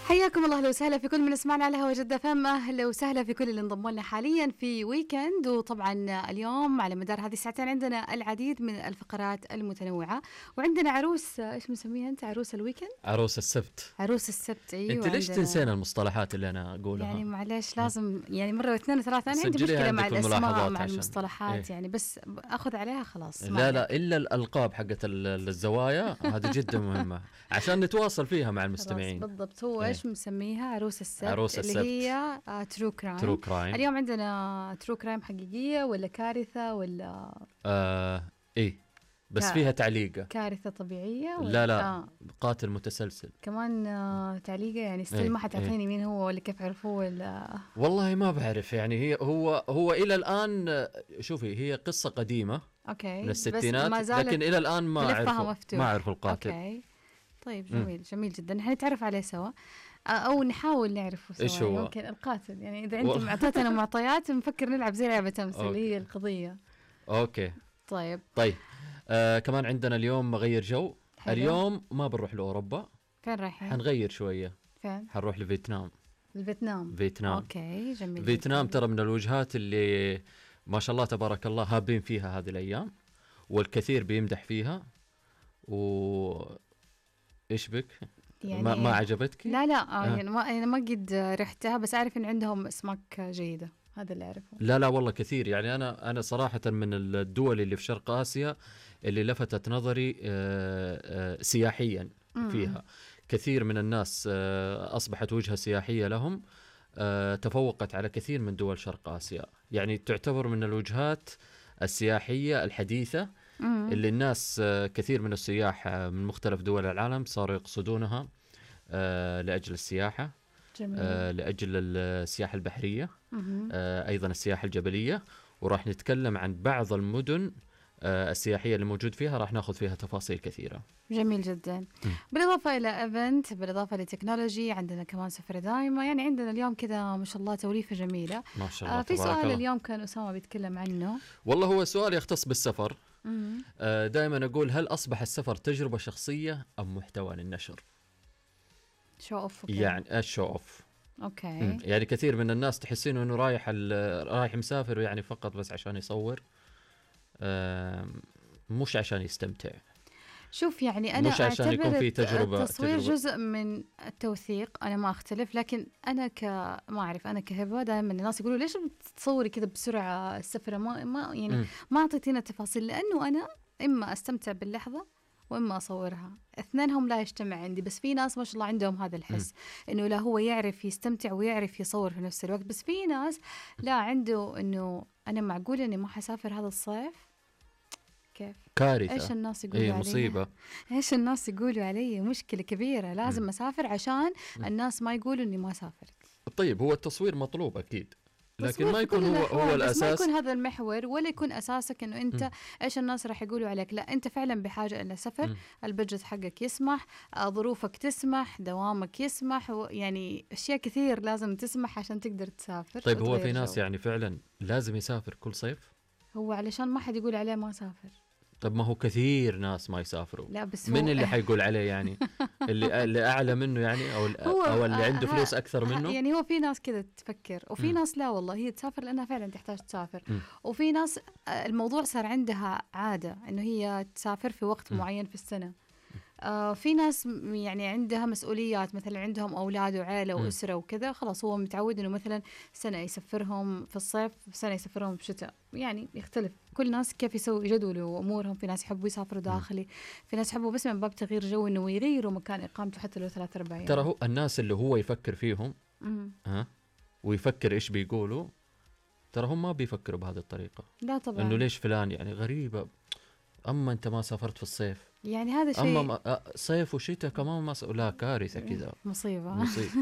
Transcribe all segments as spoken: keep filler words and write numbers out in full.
حياكم الله، اهلا وسهلا في كل من يسمعنا على هوا جدة فم، اهلا وسهلا في كل اللي انضموا لنا حاليا في ويكند. وطبعا اليوم على مدار هذه الساعتين عندنا العديد من الفقرات المتنوعة، وعندنا عروس، ايش مسميها انت؟ عروس الويكند؟ عروس السبت. عروس السبت، ايوه. انت ليش تنسين المصطلحات اللي انا اقولها؟ يعني معليش لازم يعني مرة واثنين وثلاثة، انا عندي مشكلة مع الاسماء مع المصطلحات. إيه؟ يعني بس اخذ عليها خلاص. لا لا الا الالقاب حقت الزوايا هذه جدا مهمة عشان نتواصل فيها مع المستمعين. بالضبط. هو ايش مسميها؟ عروس السبت. عروس السبت اللي هي آه ترو كرايم. ترو كرايم. اليوم عندنا ترو كرايم حقيقية ولا كارثة ولا آه ايه بس كا... فيها تعليقة. كارثة طبيعية ولا لا لا آه. قاتل متسلسل كمان. آه تعليقة يعني ستيل. إيه؟ ما حتعطيني إيه؟ مين هو ولا كيف عرفوه ولا؟ والله ما بعرف. يعني هي هو هو إلى الآن شوفي هي قصة قديمة أوكي من الستينات، لكن إلى الآن ما عرفوا ما عرفوا القاتل. أوكي طيب جميل. م. جميل جدا. نحن نتعرف عليه سوا أو نحاول نعرفه سوا. إيش هو؟ ممكن القاتل يعني إذا أنت معطيتنا معطيات نفكر نلعب زي لعبة أمس اللي هي القضية. أوكي طيب طيب آه كمان عندنا اليوم مغير جو. حلو. اليوم ما بنروح لأوروبا. فين رايحين؟ حنغير شوية. فين؟ حنروح لفيتنام. الفيتنام. فيتنام. أوكي جميل. فيتنام ترى من الوجهات اللي ما شاء الله تبارك الله هابين فيها هذه الأيام، والكثير بيمدح فيها. و إيش بك؟ يعني ما, ما عجبتك؟ لا لا آه. يعني ما أنا ما قد رحتها، بس أعرف إن عندهم أسماك جيدة، هذا اللي أعرفه. لا لا والله كثير. يعني أنا أنا صراحة من الدول اللي في شرق آسيا اللي لفتت نظري آآ آآ سياحيا فيها. م. كثير من الناس أصبحت وجهة سياحية لهم، تفوقت على كثير من دول شرق آسيا. يعني تعتبر من الوجهات السياحية الحديثة مم. اللي الناس كثير من السياح من مختلف دول العالم صاروا يقصدونها لأجل السياحة. جميل. لأجل السياحة البحرية. مم. أيضا السياحة الجبلية. وراح نتكلم عن بعض المدن السياحية اللي موجود فيها، راح ناخذ فيها تفاصيل كثيرة. جميل جدا. م. بالإضافة إلى إيفنت، بالإضافة لتكنولوجي، عندنا كمان سفر دائما. يعني عندنا اليوم كذا ما شاء الله توليفة جميلة ما شاء الله. آه في سؤال الله. اليوم كان أسامة بيتكلم عنه. والله هو سؤال يختص بالسفر. آه دائما أقول هل أصبح السفر تجربة شخصية أم محتوى للنشر؟ شو أوف. يعني إيش شو أوف؟ أوكي. م. يعني كثير من الناس تحسين إنه رايح رايح مسافر يعني فقط بس عشان يصور، آه مش عشان يستمتع. شوف يعني أنا مش عشان يكون في تجربة. التصوير تجربة. جزء من التوثيق، أنا ما أختلف، لكن أنا ك ما أعرف أنا كهبة دائما الناس يقولوا ليش بتصوري كذا بسرعة السفرة، ما ما يعني م. ما أعطيتينا تفاصيل، لأنه أنا إما أستمتع باللحظة وإما أصورها، اثنينهم لا يجتمع عندي. بس في ناس ما شاء الله عندهم هذا الحس م. إنه لا هو يعرف يستمتع ويعرف يصور في نفس الوقت، بس في ناس لا عنده إنه أنا معقول إني ما حسافر هذا الصيف. كيف؟ كارثة. إيش الناس يقولوا إيه علي؟ مصيبة. إيش الناس يقولوا علي؟ مشكلة كبيرة، لازم م. أسافر عشان م. الناس ما يقولوا إني ما سافرت. طيب هو التصوير مطلوب أكيد، لكن ما يكون هو هو الأساس. ما يكون هذا المحور، ولا يكون أساسك إنه أنت م. إيش الناس راح يقولوا عليك. لا، أنت فعلا بحاجة إلى سفر، البجت حقك يسمح، ظروفك تسمح، دوامك يسمح، يعني أشياء كثير لازم تسمح عشان تقدر تسافر. طيب هو في ناس يعني فعلا لازم يسافر كل صيف؟ هو علشان ما حد يقول عليه ما سافر. طب ما هو كثير ناس ما يسافروا. لا بس من اللي حيقول عليه يعني اللي اللي أعلى منه يعني أو أو اللي عنده فلوس أكثر منه. يعني هو في ناس كذا تفكر، وفي م. ناس لا والله هي تسافر لأنها فعلا تحتاج تسافر. م. وفي ناس الموضوع صار عندها عادة إنه هي تسافر في وقت م. معين في السنة. آه في ناس يعني عندها مسؤوليات، مثلا عندهم أولاد وعائلة وأسرة وكذا، خلاص هو متعود إنه مثلا سنة يسفرهم في الصيف، سنة يسفرهم في الشتاء. يعني يختلف كل ناس كيف يسوي جدول أمورهم. في ناس يحبوا يسافروا داخلي، في ناس يحبوا بس من باب تغيير جو إنه يغيروا مكان إقامته حتى لو ثلاث أربع أيام. ترى هو الناس اللي هو يفكر فيهم ها ويفكر إيش بيقولوا، ترى هم ما بيفكروا بهذه الطريقة. لا طبعا. إنه ليش فلان يعني غريبة، أما أنت ما سافرت في الصيف، يعني هذا شيء. أما صيف وشتاء كمان ما س... لا كارثة كذا. مصيبة. مصيبة.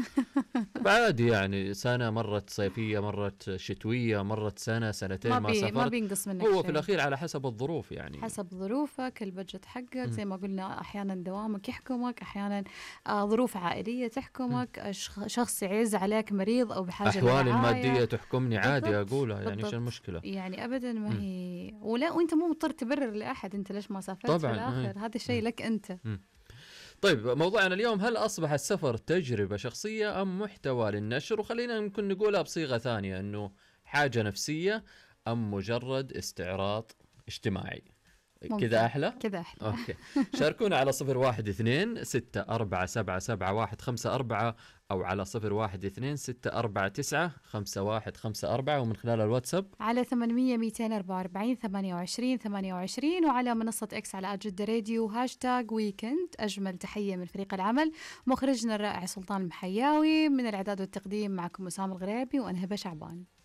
بعد يعني سنة مرت صيفية، مرت شتوية، مرت سنة سنتين ما, ما سافرت. ما بينقص منك هو شيء. في الأخير على حسب الظروف، يعني حسب ظروفك، البجت حقك م. زي ما قلنا، أحيانا دوامك يحكمك، أحيانا آه ظروف عائلية تحكمك، م. شخص يعز عليك مريض أو بحاجة أحوال المادية تحكمني عادي أقولها. يعني بالضبط. إيش المشكلة؟ يعني أبدا ما هي م. ولا وأنت مو مضطر تبرر لأحد أنت ليش ما سافرت. طبعا في الآخر هذا الشيء لك أنت. م. طيب موضوعنا اليوم، هل أصبح السفر تجربة شخصية أم محتوى للنشر؟ وخلينا يمكن نقولها بصيغة ثانية، أنه حاجة نفسية أم مجرد استعراض اجتماعي؟ كذا أحلى؟ كذا أحلى. أوكي. شاركونا على صفر واحد اثنين ستة أربعة سبعة سبعة واحد خمسة أربعة أو على صفر واحد اثنين ستة أربعة تسعة خمسة واحد خمسة أربعة، ومن خلال الواتساب على ثمانمية مئتين وأربعة وأربعين ثمانية وعشرين ثمانية وعشرين، وعلى منصة إكس على جدة راديو هاشتاج ويكند. أجمل تحية من فريق العمل، مخرجنا الرائع سلطان المحياوي، من الإعداد والتقديم معكم أسامة الغريبي وأنا هبة شعبان.